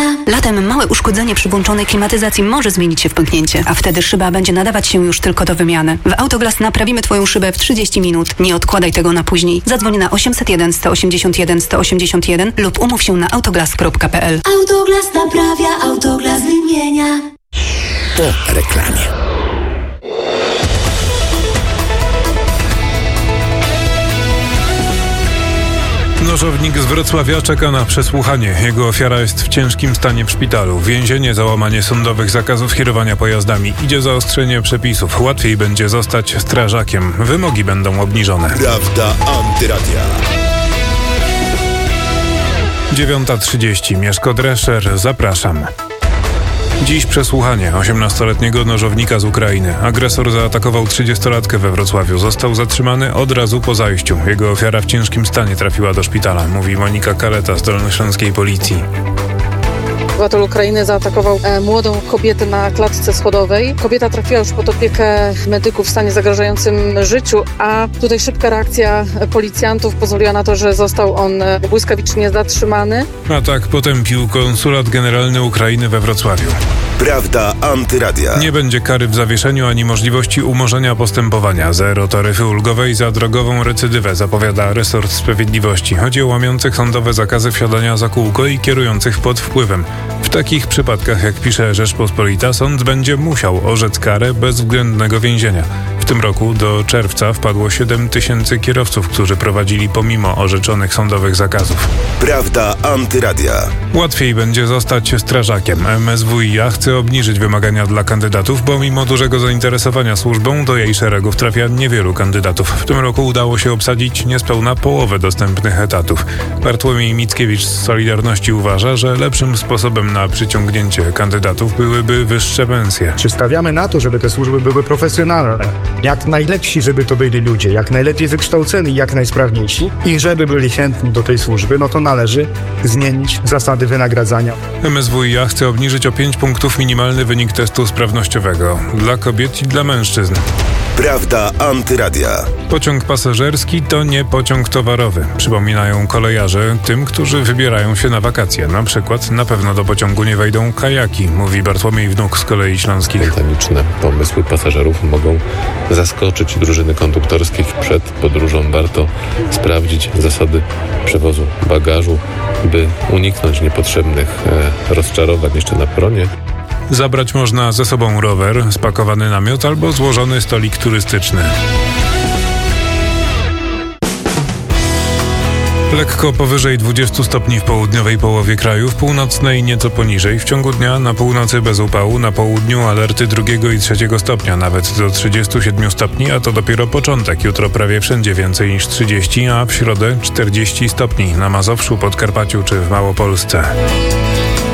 zmienia. Latem małe uszkodzenie przy włączonej klimatyzacji może zmienić się w pęknięcie, a wtedy szyba będzie nadawać się już tylko do wymiany. W Autoglas naprawimy Twoją szybę w 30 minut. Nie odkładaj tego na później. Zadzwoń na 801 181 181 lub umów się na autoglas.pl. Autoglas naprawia, Autoglas wymienia. Po reklamie. Nożownik z Wrocławia czeka na przesłuchanie. Jego ofiara jest w ciężkim stanie w szpitalu. Więzienie za łamanie sądowych zakazów kierowania pojazdami. Idzie zaostrzenie przepisów. Łatwiej będzie zostać strażakiem. Wymogi będą obniżone. Prawda Antyradia. 9:30. Mieszko Drescher. Zapraszam. Dziś przesłuchanie 18-letniego nożownika z Ukrainy. Agresor zaatakował 30-latkę we Wrocławiu. Został zatrzymany od razu po zajściu. Jego ofiara w ciężkim stanie trafiła do szpitala, mówi Monika Kaleta z dolnośląskiej policji. Obywatel Ukrainy zaatakował młodą kobietę na klatce schodowej. Kobieta trafiła już pod opiekę medyków w stanie zagrażającym życiu, a tutaj szybka reakcja policjantów pozwoliła na to, że został on błyskawicznie zatrzymany. Atak potępił konsulat generalny Ukrainy we Wrocławiu. Prawda Antyradia. Nie będzie kary w zawieszeniu ani możliwości umorzenia postępowania. Zero taryfy ulgowej za drogową recydywę, zapowiada resort sprawiedliwości. Chodzi o łamiących sądowe zakazy wsiadania za kółko i kierujących pod wpływem. W takich przypadkach, jak pisze Rzeczpospolita, sąd będzie musiał orzec karę bezwzględnego więzienia. W tym roku do czerwca wpadło 7 000 kierowców, którzy prowadzili pomimo orzeczonych sądowych zakazów. Prawda Antyradia. Łatwiej będzie zostać strażakiem. MSWiA chce obniżyć wymagania dla kandydatów, bo mimo dużego zainteresowania służbą do jej szeregów trafia niewielu kandydatów. W tym roku udało się obsadzić niespełna połowę dostępnych etatów. Bartłomiej Mickiewicz z Solidarności uważa, że lepszym sposobem na przyciągnięcie kandydatów byłyby wyższe pensje. Czy stawiamy na to, żeby te służby były profesjonalne? Jak najlepsi, żeby to byli ludzie, jak najlepiej wykształceni, jak najsprawniejsi i żeby byli chętni do tej służby, no to należy zmienić zasady wynagradzania. MSWiA chce obniżyć o 5 punktów minimalny wynik testu sprawnościowego dla kobiet i dla mężczyzn. Prawda Antyradia. Pociąg pasażerski to nie pociąg towarowy. Przypominają kolejarze tym, którzy wybierają się na wakacje. Na przykład na pewno do pociągu nie wejdą kajaki, mówi Bartłomiej Wnuk z Kolei Śląskich. Spontaniczne pomysły pasażerów mogą zaskoczyć drużyny konduktorskich. Przed podróżą warto sprawdzić zasady przewozu bagażu, by uniknąć niepotrzebnych rozczarowań jeszcze na peronie. Zabrać można ze sobą rower, spakowany namiot albo złożony stolik turystyczny. Lekko powyżej 20 stopni w południowej połowie kraju, w północnej nieco poniżej. W ciągu dnia na północy bez upału, na południu alerty 2 i 3 stopnia, nawet do 37 stopni, a to dopiero początek. Jutro prawie wszędzie więcej niż 30, a w środę 40 stopni na Mazowszu, Podkarpaciu czy w Małopolsce.